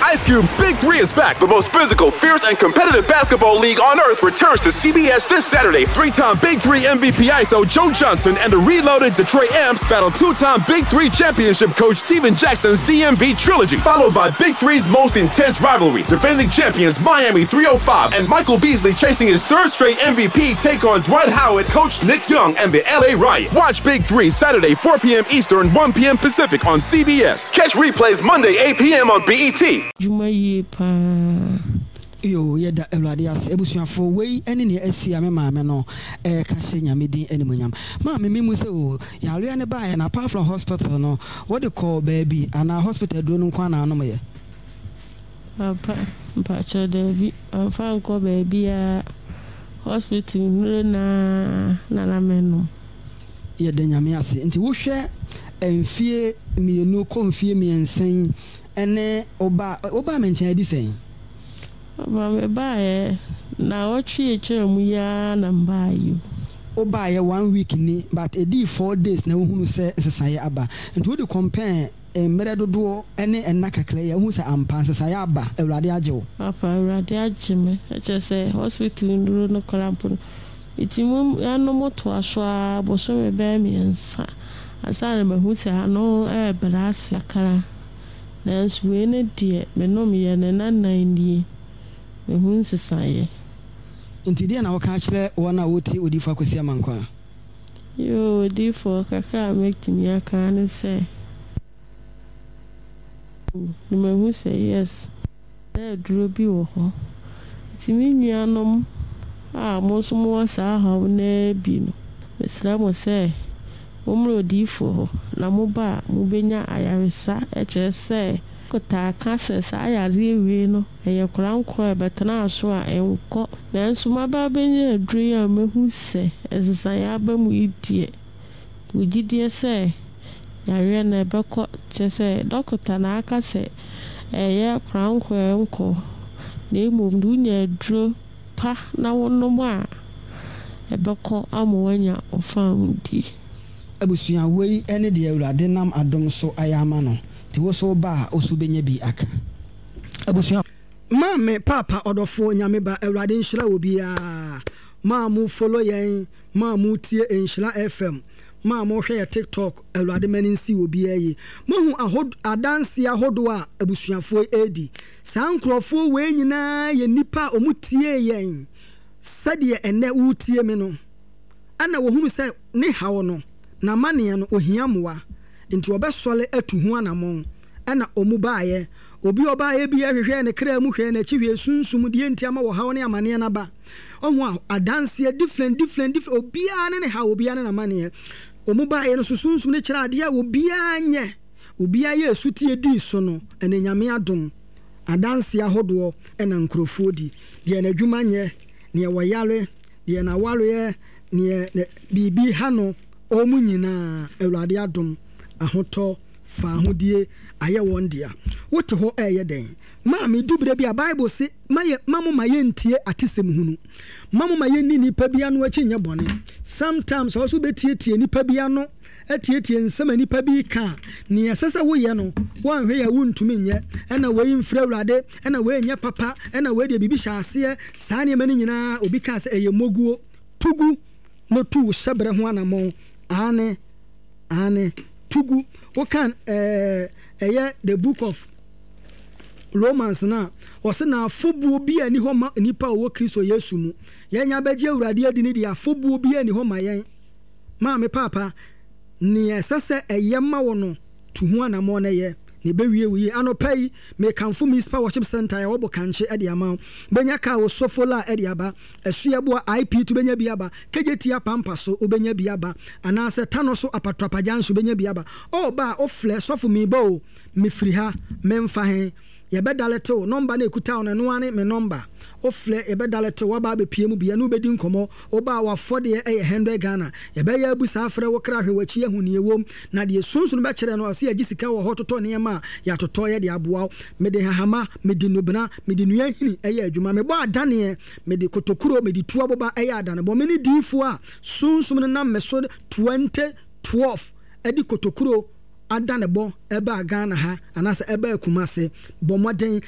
Ice Cube's Big 3 is back. The most physical, fierce, and competitive basketball league on earth returns to CBS this Saturday. 3-time Big 3 MVP ISO Joe Johnson and the reloaded Detroit Amps battle 2-time Big 3 championship coach Steven Jackson's DMV trilogy, followed by Big 3's most intense rivalry. Defending champions Miami 305 and Michael Beasley chasing his third straight MVP take on Dwight Howard, coach Nick Young, and the LA Riot. Watch Big 3 Saturday 4 p.m. Eastern, 1 p.m. Pacific on CBS. Catch replays Monday 8 p.m. on BET. Yo, yeda Eladias, Ebusiafo, way, any SC, Mamma, no, Cashing, Midi, and Munyam. Mamma, me say, oh, Yaliana by and apart from hospital, no, what they call baby, and our hospital don't want to know. Pacho Devi, I'm fine, call baby, hospital, Nana Meno. Yet then Yamiasi, and to share and fear me, no confear me and saying, and Oba mentioned this saying. Buy now what she and buy you. Oh, buy 1 week ni, but a day 4 days now who say Sayaba, and to compare a Meredo any and Naka Clay who say I'm Pansa Sayaba, a Radiajo. Papa Radiajime, I just say hospital in Bruno Carampon. It's no more to a shwa, but so a baby and sa. As I remember who say I know a brass yakara. There's winner dear, Menomi and an 90. Who say into the now catch there 1 hour would you focus your manqua? You did for Kaka make me a can say. The man who say yes, there drew be or it's me, Yanum. Most more saw how ne be. Miss Ramo say, Umro D for Lamuba, Mubina, Ayarisa, HSA. Kota cases I really no a crown cry but now so I will call then so my baby a dream who say as I album we dear. We did say Yarian never caught just say Doctor Tanaka say a year crown cry uncle. Name of Dunya drew pa now no more. A buckle ammonia or found thee. I was your way any dear Radinam Adam so I am no. So ba osubenya bi aka abusia mame papa odofo nyame ba awrade nhira obia ma mu follow yen ma mu tie nhira fm ma mu hwe TikTok awrade mani nsi obia yi mahu adanse ahodo a abusuafo edi sankrofo we nyina ye nipa omutie yen sade ene wutie me no ana wo hunu se ne hawo no na mane no ohiamoa nti obesole atu hu anamon ana omubaaye obi obaaye bi ahwehwe ne kra mu hwe na chihwe sunsum de ntiama wo hawo ne amane na ba ohu adanse different obi ane ne ha obi ane na mane omubaaye no sunsum ne kira ade a obi anye obi aye sutie di so no ene nyame adom adanse ahodo ena nkrofo di de na adwuma nye ne woyare de na ware ne bibi ha no omu nyina awurade adom ahoto fa hodie aye wondia wote ho eye den maami dubre bia bible se mamu mayentie atesem hunu mamu mayenni nipa bia no achi nya bone sometimes also betietie nipa bia no atietie nsema nipa bi ka ne asesa wo ye no wanhwe ya wontumi nye ena we mfra awurade ena we nya papa ena we de bibi hyase saa ne mani nyina obi ka se eye moguo tugu no tu shebre ho anamo ane tugu wokan the book of Romans na wose na fobuo bi ani ho ma nipa wo Kristo Yesu mu yenya beje awurade adi ni dia fobuo bi ani ho ma yen ma me papa ni esese eyema wo no tuhu anamo na ye ne bewie wi anopai me kanfo municipal worship center ya wobo kanche ade ama benya ka wo sofola ade aba esua bo IP to benya biaba kejetia pampa so obenya biaba anase tano so apatrapajanso benya biaba o ba o fle sofo mi bo me firi ha memfa he ye bedaleto number na ekuta ona no ane me number o fle ye bedaleto wa ba be pie mu bia no bedi nkomo o ba wa fode ye 100 Ghana ye be ya busa afre wo kra hwe wachi ehuni ewom na de sunsun be kire no se agisika wo hototo ne ma ya toto ye de aboa me de hahama me de nobna me de nua hini eye adwuma me bo adane me de kotokuro me de tuwa boba eye adane bo me ni difo a sunsun na me so 2012 edi kotokuro adane bo eba Ghana ha anase eba Kumase bo moden